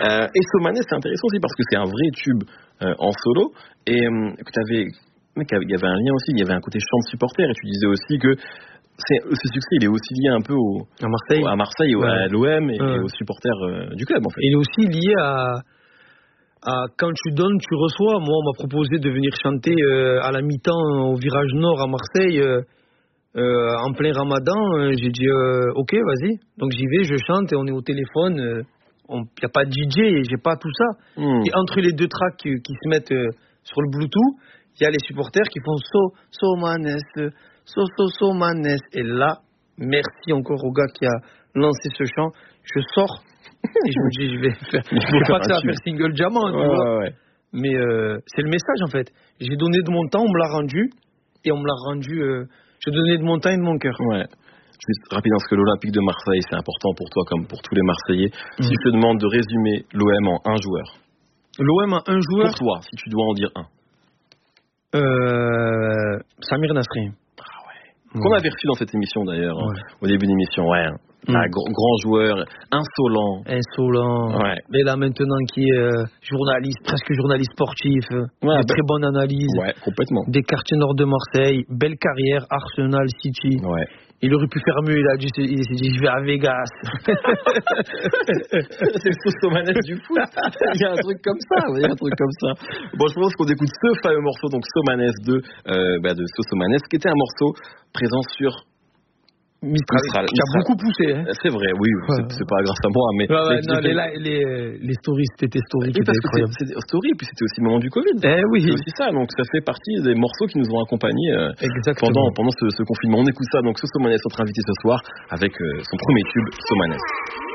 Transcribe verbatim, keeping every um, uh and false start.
Euh, et Somanes, c'est intéressant aussi parce que c'est un vrai tube euh, en solo et euh, que t'avais, mec, il y avait un lien aussi, il y avait un côté chant de supporter et tu disais aussi que c'est, ce succès, il est aussi lié un peu au, à Marseille, au, à Marseille, ouais. à l'O M et, ouais. et aux supporters euh, du club en fait. Il est aussi lié à, à quand tu donnes, tu reçois. Moi, on m'a proposé de venir chanter euh, à la mi-temps au virage nord à Marseille. Euh, Euh, en plein ramadan, euh, j'ai dit euh, ok, vas-y. Donc j'y vais, je chante et on est au téléphone. Il euh, n'y a pas de D J, j'ai pas tout ça. Mm. Et entre les deux tracks qui, qui se mettent euh, sur le Bluetooth, il y a les supporters qui font so, so manes, so, so, so manes. Et là, merci encore au gars qui a lancé ce chant. Je sors et je me dis, je vais faire. Je sais pas que ça va faire single diamant, ouais, ouais, ouais. Mais euh, c'est le message en fait. J'ai donné de mon temps, on me l'a rendu et on me l'a rendu. Euh, J'ai donné de mon temps et de mon cœur. Ouais. Juste rapide, parce que l'Olympique de Marseille, c'est important pour toi comme pour tous les Marseillais. Mmh. Si je te demande de résumer l'O M en un joueur. L'O M en un joueur. Pour toi, si tu dois en dire un. Euh, Samir Nasri. Ah ouais. Mmh. Qu'on avait reçu dans cette émission d'ailleurs, ouais. hein, au début de l'émission. Ouais. Mmh. Un grand, grand joueur, insolent. Insolent. Ouais. Mais là maintenant qui est euh, journaliste, presque journaliste sportif, euh, ouais, de bah, très bonne analyse. Ouais, complètement. Des quartiers nord de Marseille, belle carrière, Arsenal, City. Ouais. Il aurait pu faire mieux, il a dit, il s'est dit, je vais à Vegas. C'est le Sosomanes du foot. Il y a un truc comme ça, il y a un truc comme ça. Bon, je pense qu'on écoute ce fameux morceau, donc Somanes de, euh, bah, de Sosomanes, qui était un morceau présent sur Mistral, Mistral, qui a Mistral. beaucoup poussé. Hein. C'est vrai, oui, ouais. c'est, c'est pas grâce à moi, mais... Ouais, ouais, mais non, les, les, les stories, c'était stories. Oui, parce que c'est, c'est story, puis c'était aussi le moment du Covid. Eh oui. C'est aussi ça, donc ça fait partie des morceaux qui nous ont accompagnés euh, pendant, pendant ce, ce confinement. On écoute ça, donc Sosomanes, notre invité ce soir, avec euh, son premier tube, Somanes.